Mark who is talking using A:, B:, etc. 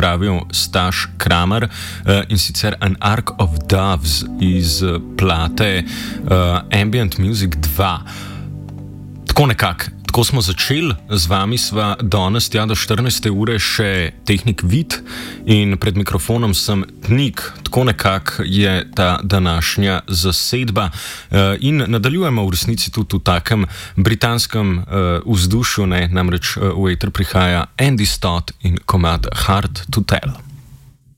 A: pripravil Staš Kramer, in sicer An Ark of Doves iz plate Ambient Music 2. Tako nekako. Ko smo začeli, z vami sva danes tja do 14. ure še tehnik Vid in pred mikrofonom sem Nik. Tako nekako je ta današnja zasedba in nadaljujemo v resnici tudi v takem britanskem vzdušju, namreč v eter prihaja Andy Stott in komad Hard to Tell.